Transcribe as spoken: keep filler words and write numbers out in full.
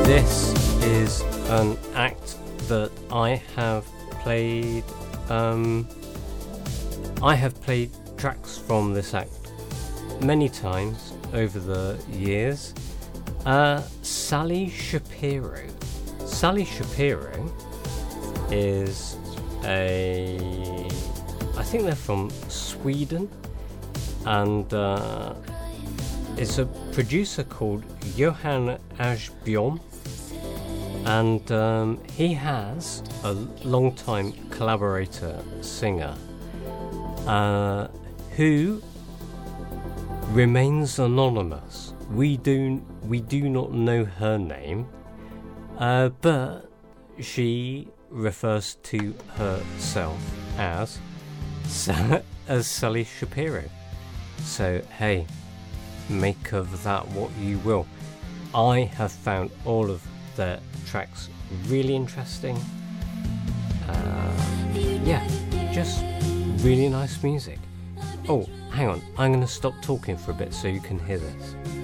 This is an act that I have played. Um, I have played tracks from this act many times over the years. Uh, Sally Shapiro. Sally Shapiro is a. I think they're from Sweden, and uh, it's a producer called Johan Ashbjorn, and um, he has a long-time collaborator singer uh, who remains anonymous. We do we do not know her name, uh, but she refers to herself as as Sally Shapiro. So hey, make of that what you will. I have found all of their tracks really interesting. Uh, yeah, just really nice music. Oh, hang on, I'm going to stop talking for a bit so you can hear this.